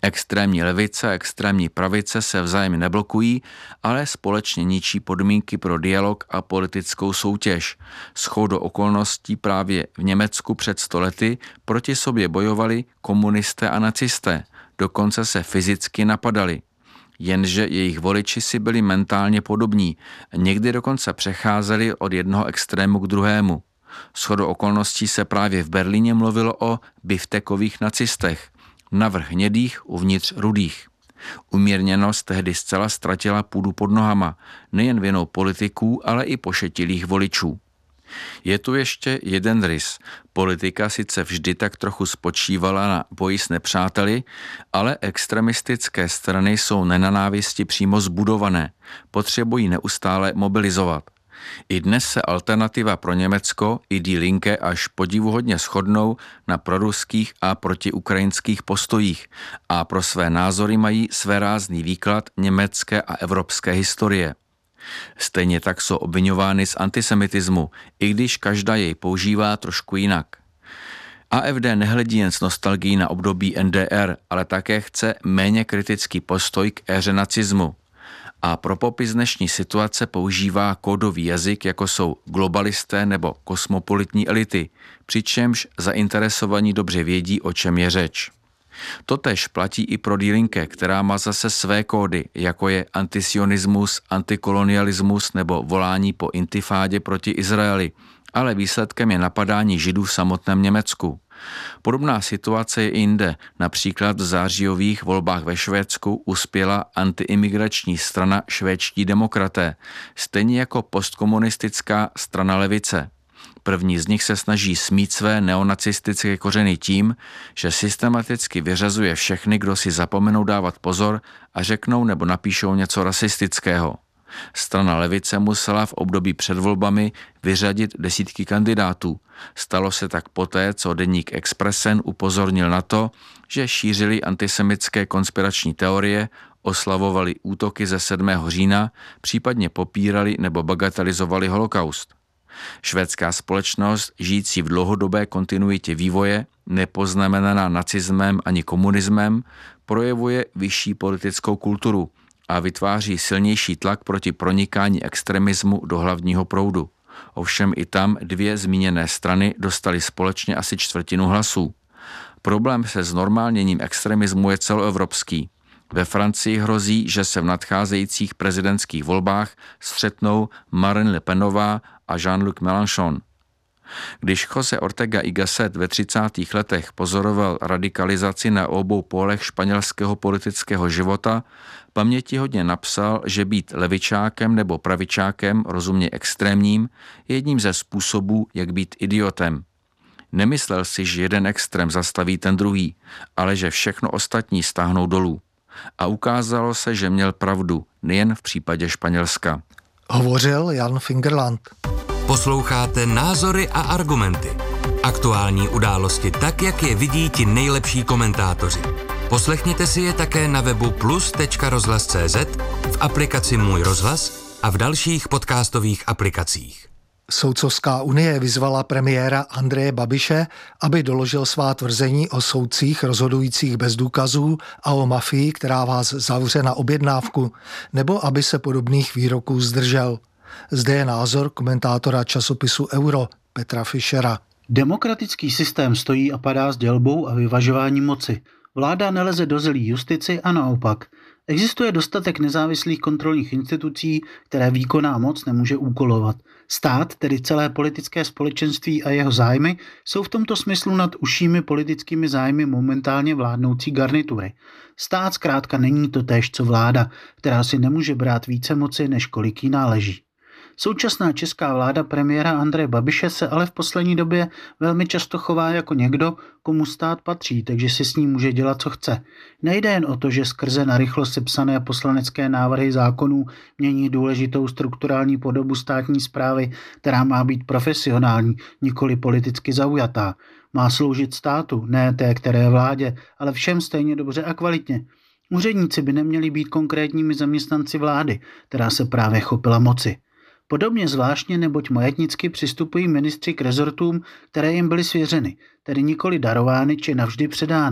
Extrémní levice a extrémní pravice se vzájemně neblokují, ale společně ničí podmínky pro dialog a politickou soutěž. Shodou okolností právě v Německu před 100 lety proti sobě bojovali komunisté a nacisté, dokonce se fyzicky napadali. Jenže jejich voliči si byli mentálně podobní, někdy dokonce přecházeli od jednoho extrému k druhému. Shodou okolností se právě v Berlíně mluvilo o biftekových nacistech, navrch hnědých uvnitř rudých. Umírněnost tehdy zcela ztratila půdu pod nohama, nejen vinou politiků, ale i pošetilých voličů. Je tu ještě jeden rys. Politika sice vždy tak trochu spočívala na boji s nepřáteli, ale extremistické strany jsou nenanávisti přímo zbudované, potřebují neustále mobilizovat. I dnes se alternativa pro Německo i Die Linke až podivuhodně shodnou na proruských a protiukrajinských postojích a pro své názory mají svérázný výklad německé a evropské historie. Stejně tak jsou obviňovány z antisemitismu, i když každá jej používá trošku jinak. AfD nehledí jen s nostalgií na období NDR, ale také chce méně kritický postoj k éře nacismu. A pro popis dnešní situace používá kódový jazyk, jako jsou globalisté nebo kosmopolitní elity, přičemž zainteresovaní dobře vědí, o čem je řeč. Totéž platí i pro Die Linke, která má zase své kódy, jako je antisionismus, antikolonialismus nebo volání po intifádě proti Izraeli, ale výsledkem je napadání Židů v samotném Německu. Podobná situace je i jinde, například v zářijových volbách ve Švédsku uspěla antiimigrační strana Švédští demokraté, stejně jako postkomunistická strana levice. První z nich se snaží smít své neonacistické kořeny tím, že systematicky vyřazuje všechny, kdo si zapomenou dávat pozor a řeknou nebo napíšou něco rasistického. Strana levice musela v období před volbami vyřadit desítky kandidátů. Stalo se tak poté, co deník Expressen upozornil na to, že šířili antisemitské konspirační teorie, oslavovali útoky ze 7. října, případně popírali nebo bagatelizovali holokaust. Švédská společnost, žijící v dlouhodobé kontinuitě vývoje, nepoznamenaná nacismem ani komunismem, projevuje vyšší politickou kulturu a vytváří silnější tlak proti pronikání extremismu do hlavního proudu. Ovšem i tam dvě zmíněné strany dostaly společně asi 1/4 hlasů. Problém se znormálněním extremismu je celoevropský. Ve Francii hrozí, že se v nadcházejících prezidentských volbách střetnou Marine Le Penová a Jean-Luc Mélenchon. Když José Ortega y Gasset ve 30. letech pozoroval radikalizaci na obou pólech španělského politického života, pamětihodně napsal, že být levičákem nebo pravičákem, rozumně extrémním, je jedním ze způsobů, jak být idiotem. Nemyslel si, že jeden extrém zastaví ten druhý, ale že všechno ostatní stáhnou dolů. A ukázalo se, že měl pravdu, nejen v případě Španělska. Hovořil Jan Fingerland. Posloucháte Názory a argumenty. Aktuální události tak, jak je vidí ti nejlepší komentátoři. Poslechněte si je také na webu plus.rozhlas.cz, v aplikaci Můj rozhlas a v dalších podcastových aplikacích. Soudcovská unie vyzvala premiéra Andreje Babiše, aby doložil svá tvrzení o soudcích rozhodujících bez důkazů a o mafii, která vás zavře na objednávku, nebo aby se podobných výroků zdržel. Zde je názor komentátora časopisu Euro Petra Fischera. Demokratický systém stojí a padá s dělbou a vyvažováním moci. Vláda neleze do zelí justici a naopak. Existuje dostatek nezávislých kontrolních institucí, které výkonná moc nemůže úkolovat. Stát, tedy celé politické společenství a jeho zájmy, jsou v tomto smyslu nad užšími politickými zájmy momentálně vládnoucí garnitury. Stát zkrátka není totéž co vláda, která si nemůže brát více moci, než kolik jí náleží. Současná česká vláda premiéra Andreje Babiše se ale v poslední době velmi často chová jako někdo, komu stát patří, takže si s ním může dělat, co chce. Nejde jen o to, že skrze narychlo sepsané poslanecké návrhy zákonů mění důležitou strukturální podobu státní správy, která má být profesionální, nikoli politicky zaujatá. Má sloužit státu, ne té které vládě, ale všem stejně dobře a kvalitně. Úředníci by neměli být konkrétními zaměstnanci vlády, která se právě chopila moci. Podobně zvláštně, neboť majetnicky přistupují ministři k rezortům, které jim byly svěřeny, tedy nikoli darovány či navždy předány.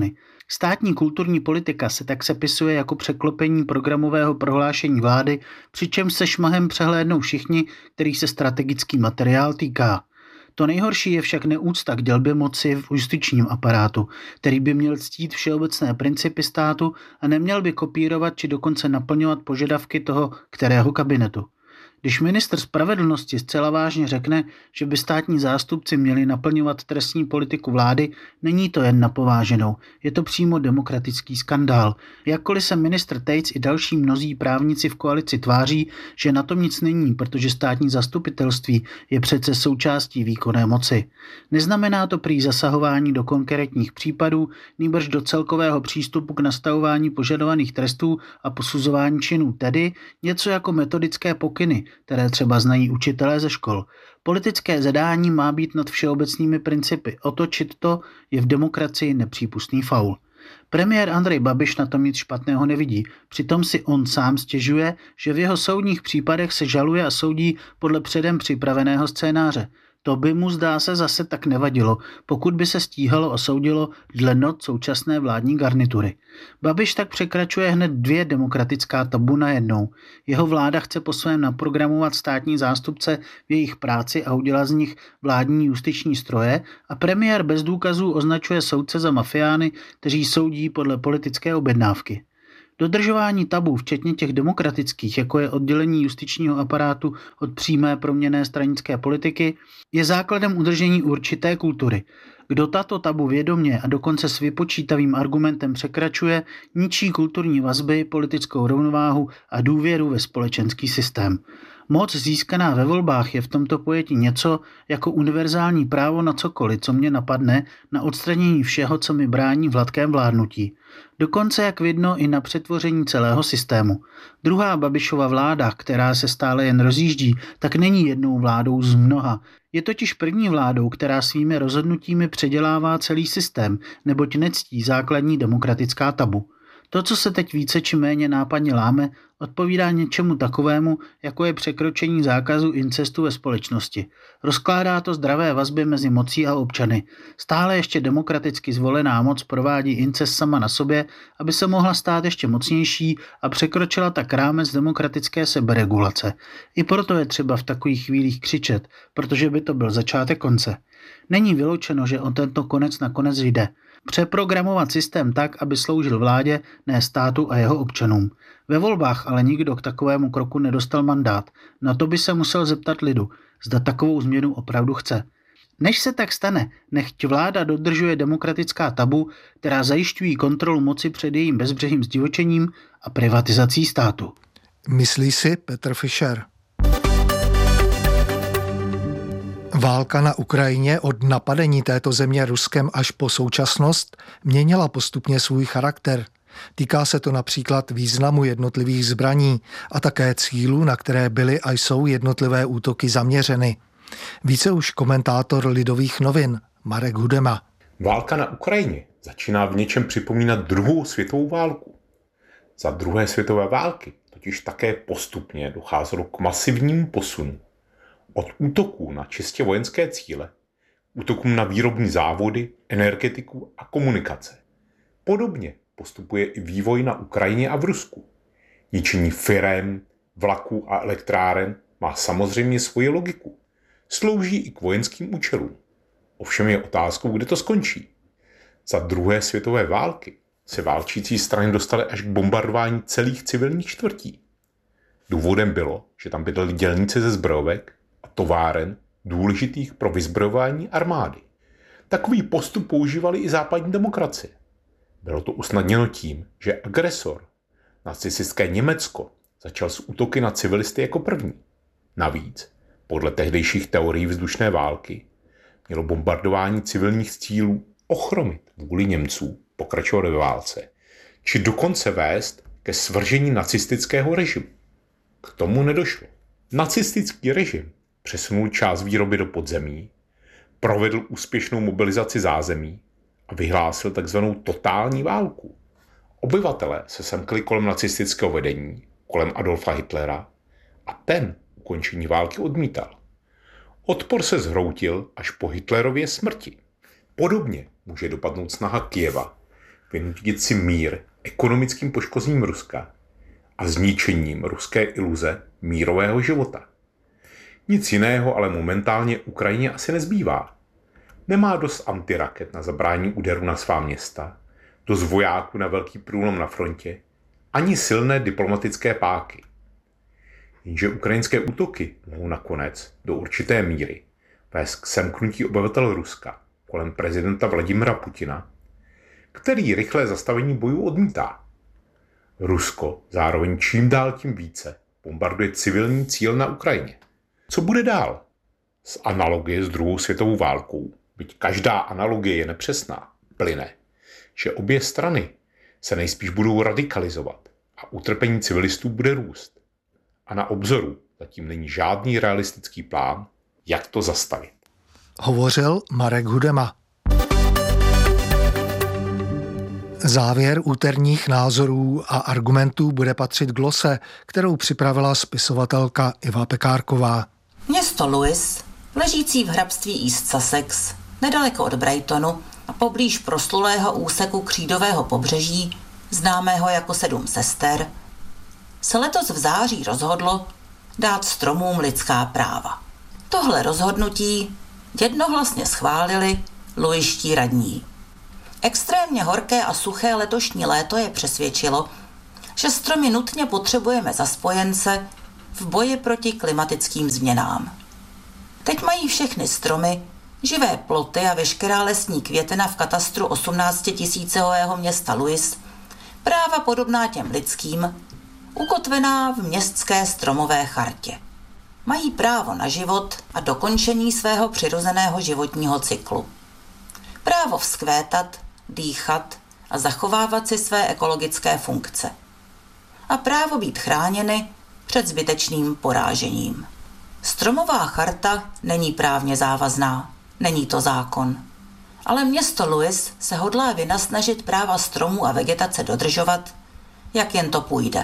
Státní kulturní politika se tak sepisuje jako překlopení programového prohlášení vlády, přičemž se šmahem přehlédnou všichni, kterých se strategický materiál týká. To nejhorší je však neúcta k dělbě moci v justičním aparátu, který by měl ctít všeobecné principy státu a neměl by kopírovat či dokonce naplňovat požadavky toho kterého kabinetu. Když ministr spravedlnosti zcela vážně řekne, že by státní zástupci měli naplňovat trestní politiku vlády, není to jen na pováženou, je to přímo demokratický skandál. Jakkoliv se ministr Tejc i další mnozí právníci v koalici tváří, že na tom nic není, protože státní zastupitelství je přece součástí výkonné moci. Neznamená to prý zasahování do konkrétních případů, nýbrž do celkového přístupu k nastavování požadovaných trestů a posuzování činů, tedy něco jako metodické pokyny, které třeba znají učitelé ze škol. Politické zadání má být nad všeobecnými principy. Otočit to je v demokracii nepřípustný faul. Premiér Andrej Babiš na tom nic špatného nevidí. Přitom si on sám stěžuje, že v jeho soudních případech se žaluje a soudí podle předem připraveného scénáře. To by mu, zdá se, zase tak nevadilo, pokud by se stíhalo a soudilo dle not současné vládní garnitury. Babiš tak překračuje hned 2 demokratická tabu najednou. Jeho vláda chce po svém naprogramovat státní zástupce v jejich práci a udělat z nich vládní justiční stroje a premiér bez důkazů označuje soudce za mafiány, kteří soudí podle politické objednávky. Dodržování tabů, včetně těch demokratických, jako je oddělení justičního aparátu od přímé proměnné stranické politiky, je základem udržení určité kultury. Kdo tato tabu vědomě a dokonce s vypočítavým argumentem překračuje, ničí kulturní vazby, politickou rovnováhu a důvěru ve společenský systém. Moc získaná ve volbách je v tomto pojetí něco jako univerzální právo na cokoliv, co mě napadne, na odstranění všeho, co mi brání v hladkém vládnutí. Dokonce, jak vidno, i na přetvoření celého systému. Druhá Babišova vláda, která se stále jen rozjíždí, tak není jednou vládou z mnoha. Je totiž první vládou, která svými rozhodnutími předělává celý systém, neboť nectí základní demokratická tabu. To, co se teď více či méně nápadně láme, odpovídá něčemu takovému, jako je překročení zákazu incestu ve společnosti. Rozkládá to zdravé vazby mezi mocí a občany. Stále ještě demokraticky zvolená moc provádí incest sama na sobě, aby se mohla stát ještě mocnější a překročila tak rámec demokratické seberegulace. I proto je třeba v takových chvílích křičet, protože by to byl začátek konce. Není vyloučeno, že o tento konec nakonec jde. Přeprogramovat systém tak, aby sloužil vládě, ne státu a jeho občanům. Ve volbách ale nikdo k takovému kroku nedostal mandát. Na to by se musel zeptat lidu, zda takovou změnu opravdu chce. Než se tak stane, nechť vláda dodržuje demokratická tabu, která zajišťují kontrolu moci před jejím bezbřehým zdivočením a privatizací státu. Myslí si Petr Fischer. Válka na Ukrajině od napadení této země Ruskem až po současnost měnila postupně svůj charakter. Týká se to například významu jednotlivých zbraní a také cílů, na které byly a jsou jednotlivé útoky zaměřeny. Více už komentátor Lidových novin Marek Hudema. Válka na Ukrajině začíná v něčem připomínat druhou světovou válku. Za druhé světové války totiž také postupně docházelo k masivnímu posunu od útoků na čistě vojenské cíle, útokům na výrobní závody, energetiku a komunikace. Podobně postupuje i vývoj na Ukrajině a v Rusku. Ničení firem, vlaků a elektráren má samozřejmě svoji logiku. Slouží i k vojenským účelům. Ovšem je otázkou, kde to skončí. Za druhé světové války se válčící strany dostaly až k bombardování celých civilních čtvrtí. Důvodem bylo, že tam bydleli dělníci ze zbrojovek a továren důležitých pro vyzbrojování armády. Takový postup používali i západní demokracie. Bylo to usnadněno tím, že agresor, nacistické Německo, začal s útoky na civilisty jako první. Navíc, podle tehdejších teorií vzdušné války, mělo bombardování civilních cílů ochromit vůli Němců pokračovat ve válce, či dokonce vést ke svržení nacistického režimu. K tomu nedošlo. Nacistický režim přesunul část výroby do podzemí, provedl úspěšnou mobilizaci zázemí a vyhlásil takzvanou totální válku. Obyvatelé se semkli kolem nacistického vedení, kolem Adolfa Hitlera a ten ukončení války odmítal. Odpor se zhroutil až po Hitlerově smrti. Podobně může dopadnout snaha Kyjeva vynutit si mír ekonomickým poškozením Ruska a zničením ruské iluze mírového života. Nic jiného ale momentálně Ukrajině asi nezbývá. Nemá dost antiraket na zabránění úderu na svá města, dost vojáků na velký průlom na frontě, ani silné diplomatické páky. Jenže ukrajinské útoky mohou nakonec do určité míry vést k semknutí obyvatel Ruska kolem prezidenta Vladimira Putina, který rychlé zastavení bojů odmítá. Rusko zároveň čím dál tím více bombarduje civilní cíl na Ukrajině. Co bude dál? Z analogie s druhou světovou válkou, byť každá analogie je nepřesná, plyne, že obě strany se nejspíš budou radikalizovat a utrpení civilistů bude růst. A na obzoru zatím není žádný realistický plán, jak to zastavit. Hovořil Marek Hudema. Závěr úterních názorů a argumentů bude patřit glose, kterou připravila spisovatelka Iva Pekárková. Město Lewis, ležící v hrabství East Sussex, nedaleko od Brightonu a poblíž proslulého úseku křídového pobřeží, známého jako 7 sester, se letos v září rozhodlo dát stromům lidská práva. Tohle rozhodnutí jednohlasně schválili luiští radní. Extrémně horké a suché letošní léto je přesvědčilo, že stromy nutně potřebujeme za spojence v boji proti klimatickým změnám. Teď mají všechny stromy, živé ploty a veškerá lesní květina v katastru 18 000 města Lewis práva podobná těm lidským, ukotvená v městské stromové chartě. Mají právo na život a dokončení svého přirozeného životního cyklu. Právo vzkvétat, dýchat a zachovávat si své ekologické funkce. A právo být chráněny před zbytečným porážením. Stromová charta není právně závazná, není to zákon. Ale město Lewis se hodlá vynasnažit práva stromů a vegetace dodržovat, jak jen to půjde.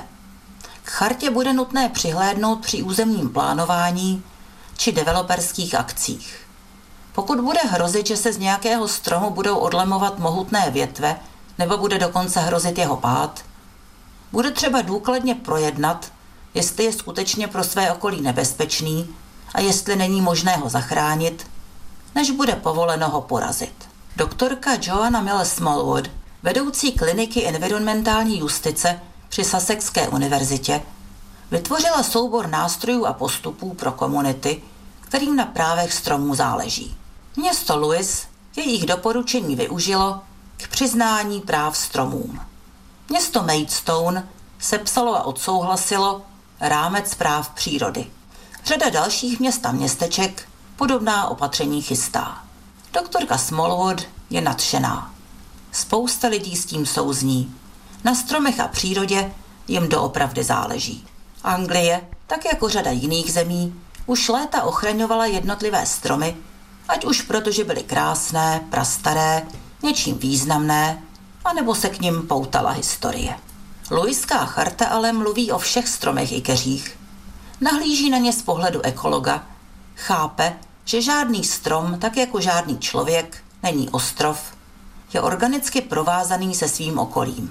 K chartě bude nutné přihlédnout při územním plánování či developerských akcích. Pokud bude hrozit, že se z nějakého stromu budou odlemovat mohutné větve nebo bude dokonce hrozit jeho pád, bude třeba důkladně projednat, jestli je skutečně pro své okolí nebezpečný a jestli není možné ho zachránit, než bude povoleno ho porazit. Doktorka Joanna Miller Smallwood, vedoucí kliniky environmentální justice při Sussexské univerzitě, vytvořila soubor nástrojů a postupů pro komunity, kterým na právech stromů záleží. Město Lewis jejich doporučení využilo k přiznání práv stromům. Město Maidstone sepsalo a odsouhlasilo rámec práv přírody. Řada dalších měst a městeček podobná opatření chystá. Doktorka Smallwood je nadšená. Spousta lidí s tím souzní. Na stromech a přírodě jim doopravdy záleží. Anglie, tak jako řada jiných zemí, už léta ochraňovala jednotlivé stromy, ať už proto, že byly krásné, prastaré, něčím významné, anebo se k nim poutala historie. Luiská charta ale mluví o všech stromech i keřích. Nahlíží na ně z pohledu ekologa, chápe, že žádný strom, tak jako žádný člověk, není ostrov, je organicky provázaný se svým okolím.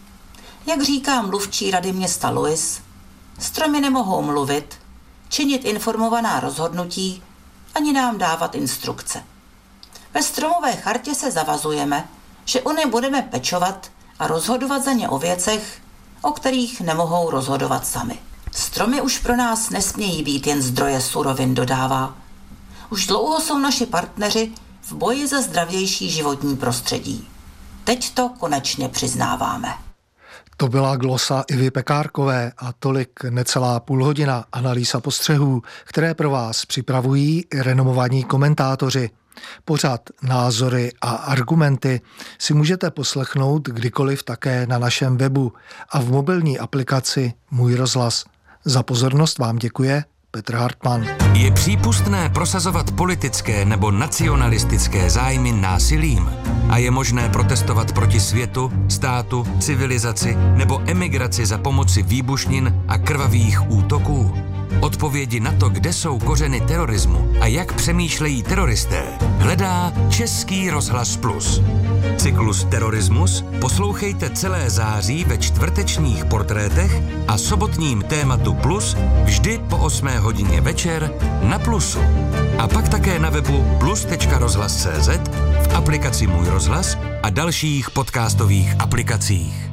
Jak říká mluvčí rady města Lewis, stromy nemohou mluvit, činit informovaná rozhodnutí, ani nám dávat instrukce. Ve stromové chartě se zavazujeme, že o ně budeme pečovat a rozhodovat za ně o věcech, o kterých nemohou rozhodovat sami. Stromy už pro nás nesmějí být jen zdroje surovin, dodává. Už dlouho jsou naši partneři v boji za zdravější životní prostředí. Teď to konečně přiznáváme. To byla glosa Ivy Pekárkové a tolik necelá půlhodina analýz a postřehů, které pro vás připravují renomovaní komentátoři. Pořad Názory a argumenty si můžete poslechnout kdykoliv také na našem webu a v mobilní aplikaci Můj rozhlas. Za pozornost vám děkuje Petr Hartmann. Je přípustné prosazovat politické nebo nacionalistické zájmy násilím? A je možné protestovat proti světu, státu, civilizaci nebo emigraci za pomoci výbušnin a krvavých útoků? Odpovědi na to, kde jsou kořeny terorismu a jak přemýšlejí teroristé, hledá Český rozhlas Plus. Cyklus Terorismus poslouchejte celé září ve čtvrtečních portrétech a sobotním tématu Plus vždy po 8 hodině večer na Plusu. A pak také na webu plus.rozhlas.cz, v aplikaci Můj rozhlas a dalších podcastových aplikacích.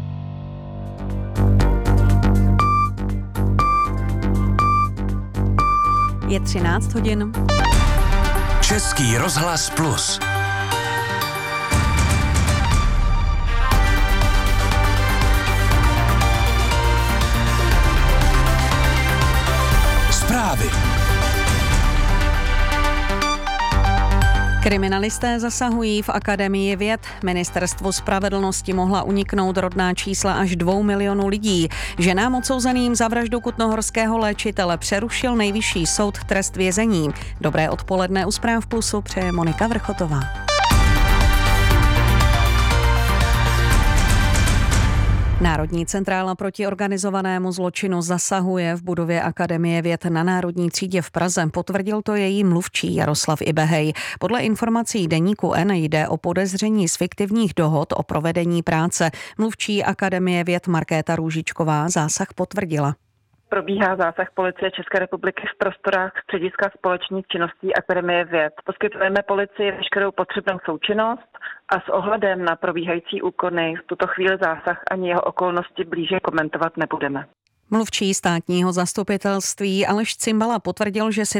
Je 13 hodin. Český rozhlas Plus. Zprávy. Kriminalisté zasahují v Akademii věd. Ministerstvu spravedlnosti mohla uniknout rodná čísla až 2 milionů lidí. Ženám odsouzeným za vraždu kutnohorského léčitele přerušil Nejvyšší soud trest vězení. Dobré odpoledne u Zpráv Plusu přeje Monika Vrchotová. Národní centrála proti organizovanému zločinu zasahuje v budově Akademie věd na Národní třídě v Praze. Potvrdil to její mluvčí Jaroslav Ibehej. Podle informací deníku N jde o podezření z fiktivních dohod o provedení práce. Mluvčí Akademie věd Markéta Růžičková zásah potvrdila. Probíhá zásah Policie České republiky v prostorách střediska společných činností Akademie věd. Poskytujeme policii veškerou potřebnou součinnost a s ohledem na probíhající úkony v tuto chvíli zásah ani jeho okolnosti blíže komentovat nebudeme. Mluvčí státního zastupitelství Aleš Cimbala potvrdil, že